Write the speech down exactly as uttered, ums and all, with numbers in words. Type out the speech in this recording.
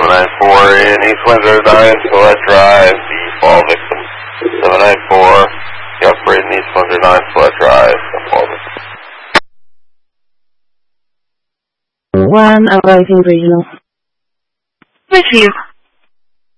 seven nine four in East Windsor, nine Follett Drive, the fall victim. seven nine four, you operate in East Windsor, nine Follett Drive, the fall victim. One arriving regional. Received.